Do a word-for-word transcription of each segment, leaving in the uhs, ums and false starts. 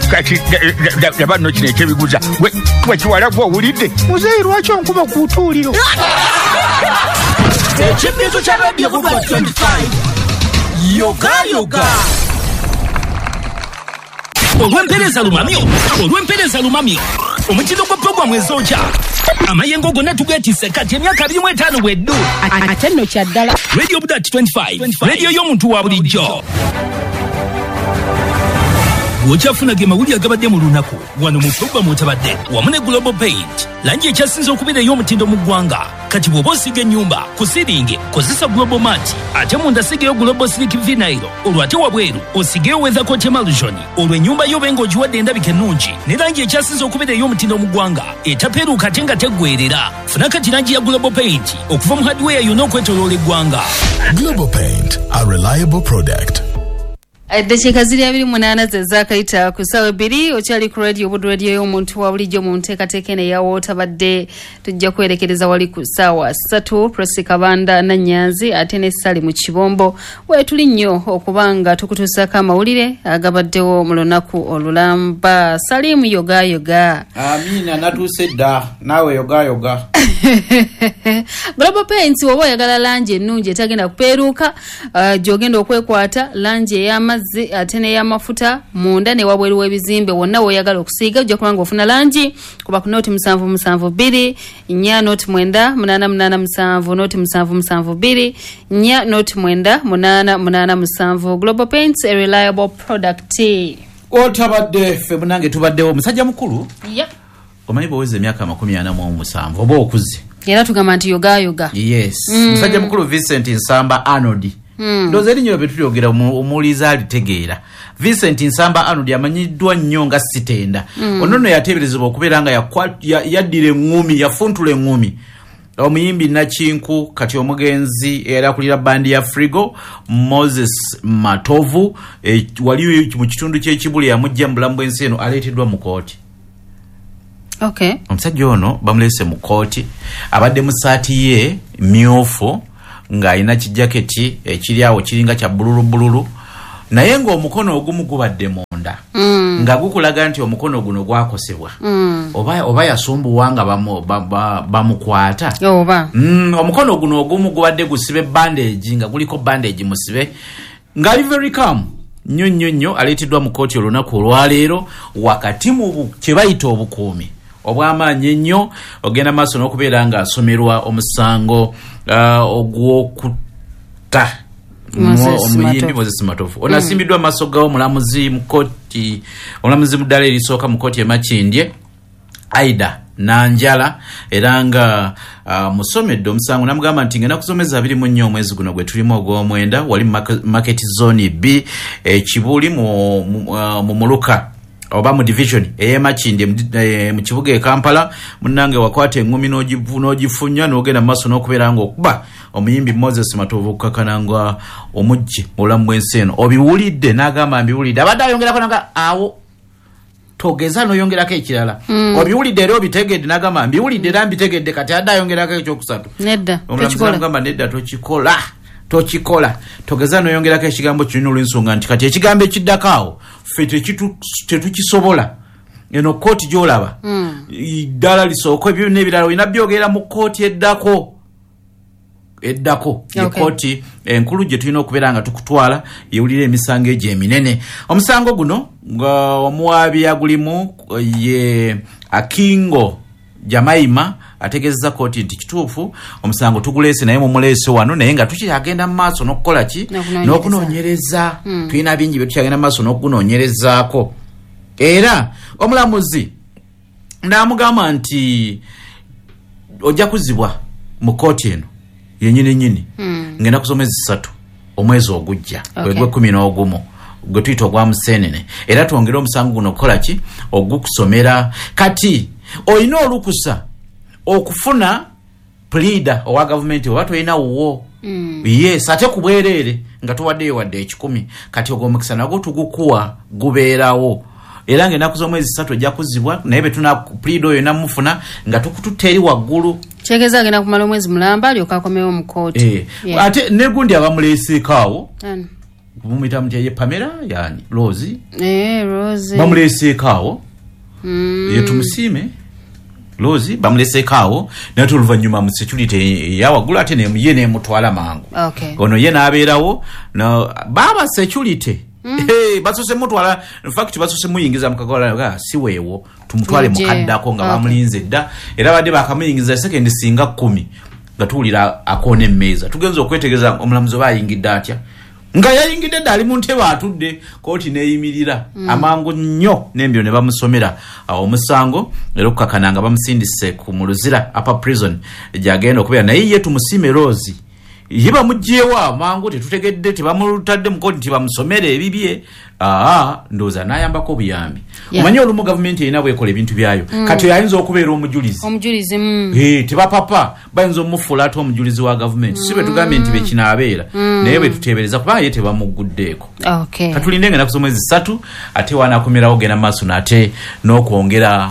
kati yabano kino ekibiguza we kiwala gwo wulidde muzeyi lwaki onkuba ku tuuliro ekibbizo kya radio ku twenty-five yoga yoga olw'empeereza lumamyo olw'empeereza lumamyo omutindo gwa programu ezooja amayengo gonna tugeetisse kati emyaka abiri mu etaano bweddu ate nno kyaddala radio budat twenty-five radio y'omuntu wa bulijjo bw'okyafuna ge mawulire agabadde mu lunaku wano mu programu otabadde wamu ne global paint langi ekyasinze okubeera ey'omutindo mu ggwanga kati bw'oba osiga ennyumba ku siringi kozesa global mat ate munda sigeyo global silk vinyl olwo ate wabweru osigeyo weather coat emulsion olwo ennyumba yo be ng'ogiwadde endabika ennungi ne langi ekyasinze okubeera ey'omutindo mu ggwanga etapeeruuka ate nga teggwerera funa kati langi ya global paint okuva mu hardware yonna okwetooloola eggwanga. Global Paint, a reliable product. Eddakiika ziri abiri munaana ze zaakayita ku ssaawa ebbiri okyali ku radio Budu radio y'omuntu wa bulijjo mu nteekateeka eno eyawo otabadde tujja kwerekereza wali ku ssaawa ssatu Prosi Kabanda Nannyanzi ate ne Sali mu Kibombo weetuli nnyo okuba nga tukutuusako amawulire agabaddewo mu lunaku olulamba. Salimu yoga yoga. Amina natuuse dda naawe yoga yoga. Global Paints woba oyagala langi ennungi etagenda kupeeruuka uh, gy'ogenda okwekwata langi ey'amazzi ate n'ey'amafuta munda ne wabweru w'ebizimbe wonna w'oyagala okusiiga ojja kuba ng'ofuna langi kuba ku nooti musanvu musanvu bbiri nnya nooti mwenda munaana munaana musanvu nooti musanvu musanvu bbiri nnya nooti mwenda munaana munaana musanvu. Global Paints, a reliable product. Otabadde ffe munange tubaddewo musajja mukulu. Yep. Omanyi bw'oweza emyaka amakumi ana mu musanvu oba okuze. Era tugamba nti yoga yoga. Yes. Mm. Musajja mukulu Vincent Nsamba Arnold. Mm. Ndoze erinnya bwe tulyogera omuliza alitegeera. Vincent Nsamba Arnold amanyiddwa nnyo nga Sitenda. Mm. Ono nno yateeberezebwa okubeera nga yaddira eŋŋumi yafuntula eŋŋumi. Omuyimbi Nakinku kati omugenzi era kulira bandi ya Frigo Moses Matovu e, waliyo mu kitundu ky'ekibuli yamujja mu bulamu bw'ensi eno aleeteddwa mu kooti. Okay. Omusajja ono bamulese mu kooti abadde mu saati ye myufu nga alina kijaketi ekiri awo kiringa kya bululu bululu naye ng'omukono ogumu gubadde munda mm. nga gukulaga nti omukono guno gwakosebwa mm. oba, oba yasumbuwanga bamukwata bamu oba mm, omukono guno ogumu gubadde gusibe bandage nga guliko bandage musibe nga ali very calm nnyo nnyo nnyo aleetiddwa mu kooti olunaku olwaleero wakati mu kye bayita obukuumi obw'amaanyi ennyo ogenda maaso n'okubeera nga asomerwa omusango uh, ogw'okutta omuyimbi Moses Matovu ono asimbiddwa maaso gawo mulamuzi mu kooti omulamuzi mu ddala erisooka mu kooti e Makindye Aida Nanjala era nga uh, musomedde omusango namugamba nti ngenda kusomeza abiri mu nnyo omwezi guno gwe tulimu ogw'omwenda wali market zone B ekibuli mu, mu, uh, mu Muluka oba mu division eye Makindye mu kibuga e Kampala munnange wakwata eŋŋumi n'ogifunya n'ogenda maaso n'okubeera nga okuba omuyimbi Moses Matovu okukakananga omujje mu bulamu bw'ensi eno obiwulidde n'agamba mbiwulidde abadde ayongerako nanga awo togeza n'oyongerako ekirala mm. obiwulidde era obitegedde n'agamba mbiwulidde era mbitegedde kati adde ayongerako ekyokusatu nedda omulamuzi nedda tokikola tokikola togeza n'oyongerako ekigambo kirina olw'ensonga nti kati ekigambo ekiddako awo ffe tetukisobola eno kooti gy'olaba ddala mm. lisooka ebyo n'ebirala olina byogera mu kooti eddako eddako okay. Kooti enkulu gye tulina okubeera nga tukutwala yewulira emisango egyo eminene. Omusango guno nga omuwaabi agulimu ye Akingo Jamaima ategezza kooti nti kituufu omusango tuguleese naye mu muleese wano naye nga tukyagenda mu maaso n'okukola ki n'okunoonyereza hmm. tulina bingi bye tukyagenda mu maaso n'okunoonyerezaako era omulamuzi n'amugamba nti ojja kuzibwa mu kooti eno yenyini nyini hmm. ngenda kusomeza ssatu omwezi ogujja okay. Gwe kumi n'ogumu gwe tuyita ogwa museenene era twongere omusango guno okukola ki ogukusomera kati olina olukusa okufuna pleader owa gavumenti oba tolina wuwo mm. yes ate ku bwereere nga tuwaddeyo wadde ekikumi kati ogw'omukisa nagwo tugukuwa gubeerawo era ng'ennaku z'omwezi ssatu ojja kuzibwa naye be tuna pleader oyo namufuna nga tukututta eri waggulu kyegeza agenda kumala omwezi mulamba alyoka akomewo mu kooti eh. yeah. Ate ne gundi abamuleeseeko awo mm. mumita muteye Pamela yani Rose eh Rose bamulesekawo mm. ye tumusime Rose bamulesekawo nato oluvanyuma mu security yawagula ate ne yene mutwala mangu okay ono yena abeerawo no baba security mm. hey basose mutwala in fact basose muyingiza mukakola ga siweewo tumutwale mukaddako nga okay. bamulinze dda era badde bakamuyingiza second singa kumi gatulira akone mmeza tugenzo okwetegeza omulamuzo bayingidde atya nga yayingidde dali mu ntebe atudde kooti neyimirira mm. amangu nnyo nembyo ne bamusomera omusango era okukakananga bamusindise ku muluzira upper prison gyagenda okubeera naye ye tumusime Rose yiba mujjewa amangu tetutegedde tebamulutadde mu kooti tibamusomere ebibye aa ndoza nayambako obuyambi yeah. Omanyi olumu gavumenti erina bwekola ebintu byayo mm. kati yayinza okubeera omujulizi omujulizi mm. hey, tebapapa bayinza omufuula ate omujulizi wa gavumenti mm. sibe tugambye nti bekinaabeera mm. naye bwe tuteebereza kubanga ye tebamuguddeeko okay. katulinde nga naku mwezi ssatu ate wanakomerawo genda maaso nate n'okwongera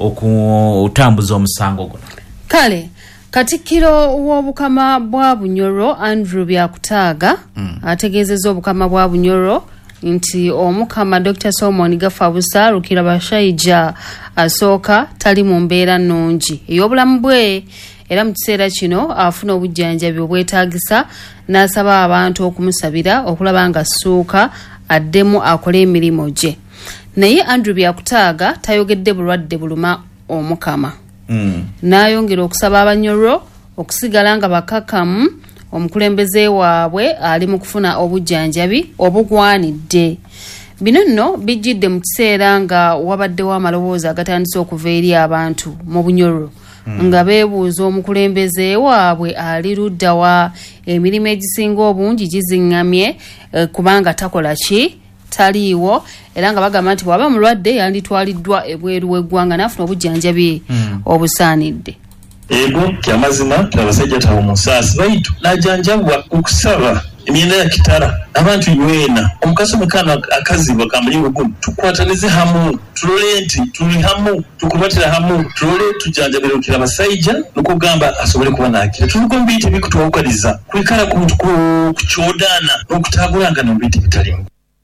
okutambuza omusango guno kale Katikkiro w'obukama bwa Bunyoro Andrew Byakutaaga mm. ategeezezza obukama bwa Bunyoro nti omukama Doctor Solomon Gafabusa Rukira Bashaija asooka tali mu mbeera nnungi ey'obulamu bwe era mu kiseera kino afuna obujjanjabi obwetaagisa n'asaba abantu okumusabira okulaba nga assuuka addemu akole emirimu gye naye Andrew Byakutaaga tayogedde bulwadde buluma omukama Mm. Nayongera okusaba Abanyoro okusigala nga bakakamu omukulembeze waabwe ali mu kufuna obujjanjabi obugwanidde. Bino nno bijjidde mu kiseera nga wabaddewo amaloboozi agatandise okuva eri abantu mu Bunyoro mm. nga beebuuza omukulembeze waabwe ali ludda wa emirimu egisinga obungi gizingamye eh, kubanga takola ki taliiwo era nga bagamba nti bwaba mulwadde yanditwaliddwa ebweru w'eggwanga n'afuna obujjanjabi mm. obusaanidde ego kyamazima abasajja tawo musaasi baitu najanjabwa okusaba emyenda ya kitala abantu ywena omukaso mukano akaziba kamulimu guno tukwatanize hamu tulole nti tuli hamu tukubatira hamu tulole tujanjabire okira basajja nokugamba asobole kuba nakira tulugombite bikutwawukaliza kwikala ku kuchodana okutagulanga nombiti bitalimu.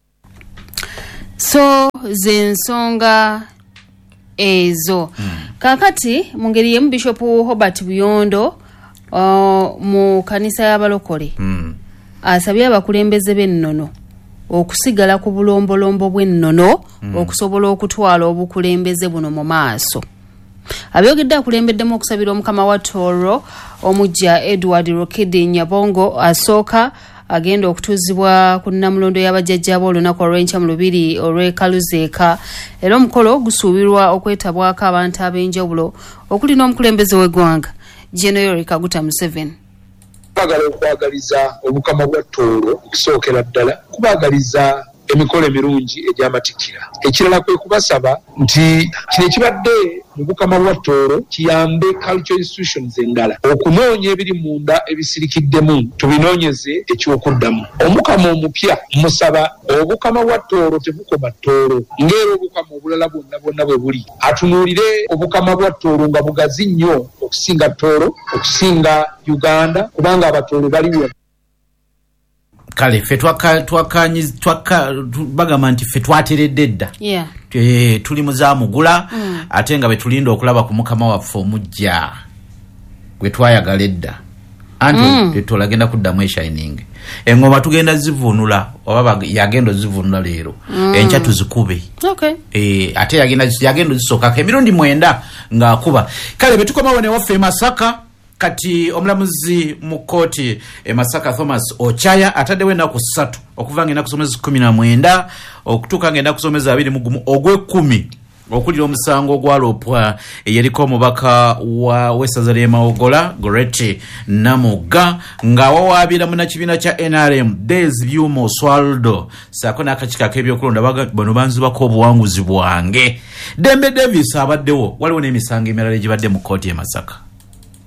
So zensonga ezo mm. kakati mungeri yemu Bishop Hobart Buyondo uh, mu kanisa y'abalokole mm. asabye abakulembeze b'ennono okusigala ku bulombolombo bw'ennono mm. okusobola okutwala obukulembeze buno mu maaso. Abyogedde akulembeddemu okusabira omukama wa Toro omujja Edward Rokedi Nyabongo asooka agenda okutuzibwa ku Namulondo y'abajjajja b'olunaku olw'enkya mu lubiri olw'ekaluzeeka era omukolo gusuubirwa okwetabwako abantu ab'enjawulo okuli n'omukulembeze w'eggwanga General Kaguta Museveni. Bagala okwagaliza obukama bwa Toro okusookera ddala kubaagaliza emikolo emirungi egy'amatikkira. Ekirala kwe kubasaba nti kino ekibadde mu bukama bwa Toro kiyambe cultural institutions endala okunoonya ebiri munda ebisirikiddemu tubinoonyeze ekyokuddamu. Omukama omupya musaba obukama bwa Toro tebukoma Toro ng'era obukama obulala bwonna bwonna bwe buli atunuulire obukama bwa Toro nga bugazi nnyo okusinga Toro okusinga Uganda kubanga abatoro baliwo. Kale fe twaka twakanyi twaka bagamba nti fe twateredde dda yeah. e, tuli muzamugula mm. ate nga betulinda okulaba ku mukama waffe omujja gwe twayagala edda anti mm. tetulagenda kuddamu eshining engoma tugenda zivunula oba yagenda zivunula leero mm. enkya tuzikube okay. e, ate yagenda yagenda zisokako emirundi mwenda nga kuba kale betukoma wane waffe Masaka kati omulamuzi mu kkooti e Masaka Thomas Ochaya ataddewo ennaku ssatu okuva ng'ennaku somezi kumi na mwenda okutuuka ng'ennaku somezi abiri mu gumu ogw'ekkumi okulira omusango ogwaloopwa eyeriko omubaka wa w'essaza ly'e Mawogola Goreti Namuga ng'awawaabira munnakibiina kya N R M Des Byuma Oswaldo ssaako n'akakiiko ak'ebyokulonda bano banzibako obuwanguzi bwange. Dembe Davis abaddewo waliwo n'emisango emirala egibadde mu kkooti e Masaka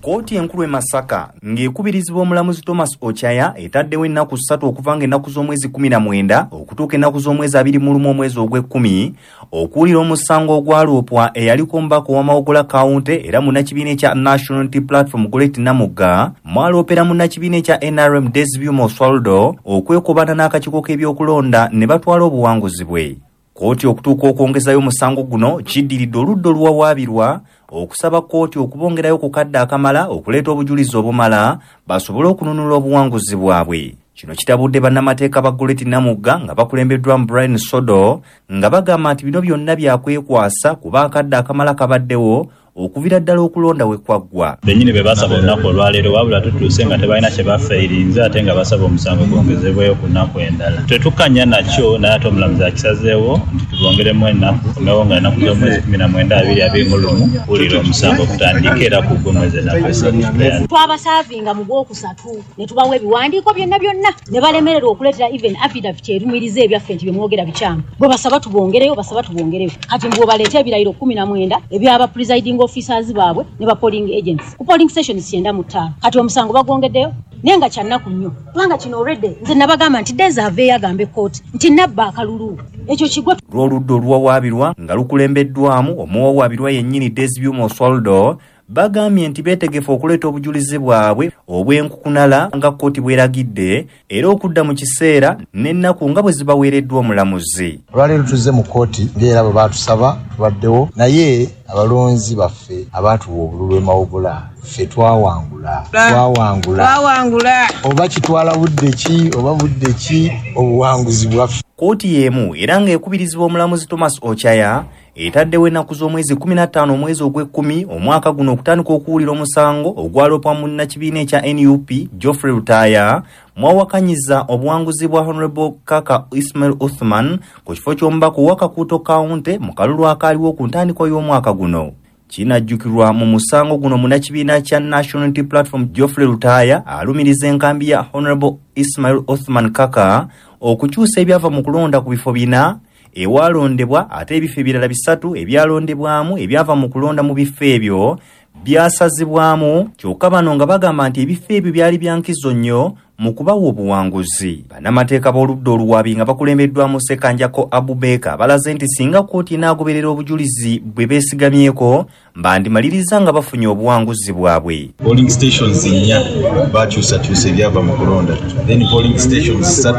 Kkooti enkulu e Masaka ng'ekubirizibwa omulamuzi Thomas Ochaya etaddewo ennaku ssatu okuva ng'ennaku z'omwezi kumi na mwenda okutuuka ennaku z'omwezi abiri mu lumu omwezi ogw'ekkumi okuwulira omusango ogwaloopwa eyaliko omubaka ow'Amawogola County era munnakibiina ekya National Unity Platform Goreti Namugga mwaloopera munnakibiina ekya N R M Desvio Oswaldo okwekobana n'akakiiko k'ebyokulonda ne batwala obuwanguzi bwe. Kkooti okutuuka okwongezayo omusango guno kiddiridde oludda oluwawaabirwa okusaba kkooti okubongerayo ku kadde akamala okuleeta obujulizi obumala basobole okununula obuwanguzi bwabwe. Kino kitabudde bannamateeka ba Goreti Namugga nga bakulembeddwa mu Brian Sodo nga bagamba nti bino byonna byakwekwasa kuba akadde akamala kabaddewo okuvira ddala okulonda we kwaggwa. Bennyini be basaba olunaku olwaleero wabula tutuuse nga tebalina kye bafeerinze ate nga basaba omusango gwongezebweyo ku nnaku endala. Tetukkanya nakyo naye ate omulamuzi akisazeewo nti tubongeremu ennaku tunewo nga ennaku z'omwezi kumi na mwenda abiri abiri mu lumu wulira omusango okutandika era ku gw'omwezi ennaku esatu. Twabasaavinga mu gwokusatu ne tubawa ebiwandiiko byonna byonna ne balemererwa okuleetera even affidavit erumiriza ebyaffe nti bye mwogera bikyamu. Bwe basaba tubongereyo basaba tubongereyo kati mbwe baleeta ebirayiro kumi na mwenda ebyaba presiding officers baabwe ne ba polling agents ku polling stations kyenda mu ttaano kati omusango bagwongeddeyo naye nga kyannaku nnyo kubanga kino already nze nabagamba nti deserve agambe kkooti nti nabba akalulu ekyo kigwa lw'oludda oluwawaabirwa nga lukulembeddwamu omuwawaabirwa yennyini Desvio Oswaldo bagambye nti beetegefu okuleeta obujulizi bwabwe obw'enkukunala nga kkooti bweragidde era okudda mu kiseera n'ennaku nga bwe zibaweereddwa omulamuzi. Olwaleero tuzze mu kkooti ng'era bwe baatusaba tubaddewo naye abalonzi baffe abaatuwa obululu emawogola ffe twawangula twawangula twawangula oba kitwala budde ki oba budde ki obuwanguzi bwaffe. Kkooti y'emu era ng'ekubirizibwa omulamuzi Thomas Ochaya etaddewo ennaku z'omwezi kumi na ttaano omwezi ogw'ekkumi omwaka guno okutandika okuwulira omusango ogwaloopwa mu nnakibiina ekya N U P Geoffrey Lutaya mwawakanyiza obuwanguzi bwa Honorable Kaka Ismail Uthman ku kifo ky'omubaka owa Kakuuto County mu kalulu akaaliwo ku ntandikwa y'omwaka guno. Kinajjukirwa mu musango guno munnakibiina kya National Unity Platform Geoffrey Lutaya alumiriza enkambi ya Honorable Ismail Uthman Kaka okukyusa ebyava mu kulonda ku bifo bina ewalondebwa ate ebifo ebirala bisatu ebyalondebwamu ebyava mu kulonda mu bifo ebyo byasazibwamu kyokka bano nga bagamba nti ebifo ebyo byali byankizo nnyo mu kubawa obuwanguzi. Bannamateeka b'oludda oluwaabi nga bakulembeddwamu Ssekanjako Abubeka balaze nti singa kkooti inaagoberera obujulizi bwe beesigamyeko bandimaliriza nga bafunye obuwanguzi bwabwe. Polling stations nnya bakyusakyusa ebyava mu kulonda then polling stations ssatu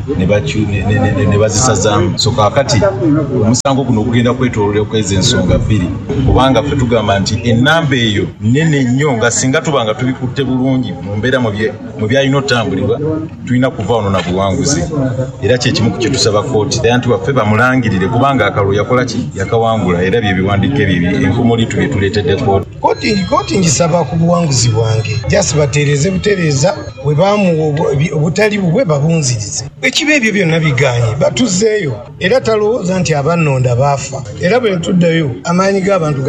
ne bazisazaamu so kaakati omusango guno ogugenda kwetoololera kweza ensonga bbiri kubanga ffe tugamba nti ennamba eyo nnene nnyo nga singa tuba nga tubikutte bulungi mu mbeera mu byalina otambulibwa tulina kuva ono na buwanguzi era kyekimu ku kye tusaba kkooti era nti baffe bamulangirire kubanga akalulu yakola ki yakawangula era bye biwandiiko ebyo enkumolitu bye tuleetedde kkooti. Kkooti ngisaba ku buwanguzi bwange jasi bateereze butereeza bwe baamuwa obutali bubwe babunzirize ekiba ebyo byonna biganye batuzeeyo era talowooza nti abannonda baafa era bwe tuddayo amaanyi g'abantu